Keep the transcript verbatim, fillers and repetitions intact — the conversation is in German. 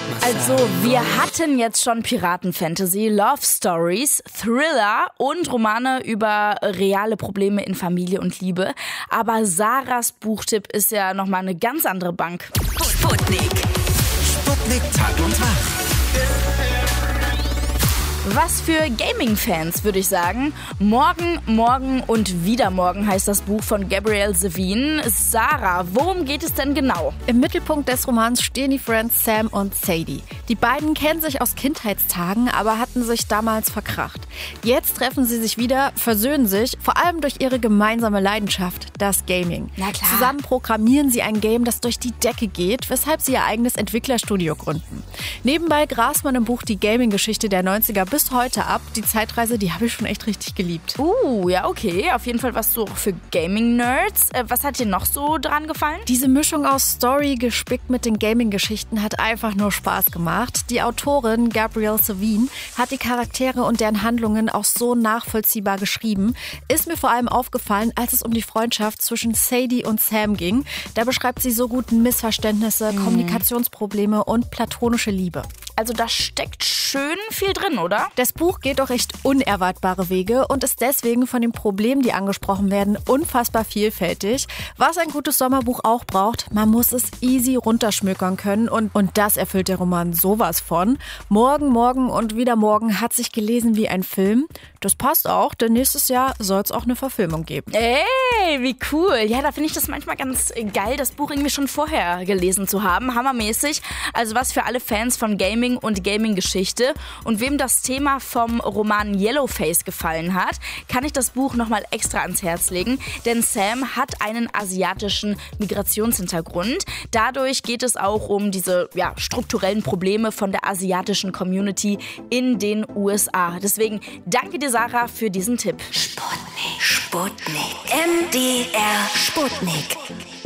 Also, wir hatten jetzt schon Piraten-Fantasy, Love Stories, Thriller und Romane über reale Probleme in Familie und Liebe. Aber Sarahs Buchtipp ist ja nochmal eine ganz andere Bank. Sputnik. Sputnik Tag und Wach. Was für Gaming-Fans, würde ich sagen. Morgen, morgen und wieder morgen heißt das Buch von Gabrielle Zevin. Sarah, worum geht es denn genau? Im Mittelpunkt des Romans stehen die Friends Sam und Sadie. Die beiden kennen sich aus Kindheitstagen, aber hatten sich damals verkracht. Jetzt treffen sie sich wieder, versöhnen sich, vor allem durch ihre gemeinsame Leidenschaft, das Gaming. Na klar. Zusammen programmieren sie ein Game, das durch die Decke geht, weshalb sie ihr eigenes Entwicklerstudio gründen. Nebenbei grast man im Buch die Gaming-Geschichte der neunziger bis heute ab. Die Zeitreise, die habe ich schon echt richtig geliebt. Uh, ja, okay. Auf jeden Fall was so für Gaming-Nerds. Äh, was hat dir noch so dran gefallen? Diese Mischung aus Story gespickt mit den Gaming-Geschichten hat einfach nur Spaß gemacht. Die Autorin Gabrielle Zevin hat die Charaktere und deren Handlungen auch so nachvollziehbar geschrieben. Ist mir vor allem aufgefallen, als es um die Freundschaft zwischen Sadie und Sam ging. Da beschreibt sie so gut Missverständnisse, mhm. Kommunikationsprobleme und platonische Liebe. Also da steckt schön viel drin, oder? Das Buch geht doch echt unerwartbare Wege und ist deswegen von den Problemen, die angesprochen werden, unfassbar vielfältig. Was ein gutes Sommerbuch auch braucht, man muss es easy runterschmökern können und, und das erfüllt der Roman sowas von. Morgen, morgen und wieder morgen hat sich gelesen wie ein Film. Das passt auch, denn nächstes Jahr soll es auch eine Verfilmung geben. Ey, wie cool. Ja, da finde ich das manchmal ganz geil, das Buch irgendwie schon vorher gelesen zu haben. Hammermäßig. Also was für alle Fans von Gaming und Gaming-Geschichte. Und wem das Thema vom Roman Yellowface gefallen hat, kann ich das Buch nochmal extra ans Herz legen. Denn Sam hat einen asiatischen Migrationshintergrund. Dadurch geht es auch um diese ja, strukturellen Probleme von der asiatischen Community in den U S A. Deswegen danke dir, Sarah, für diesen Tipp. Sputnik. Sputnik. M D R Sputnik.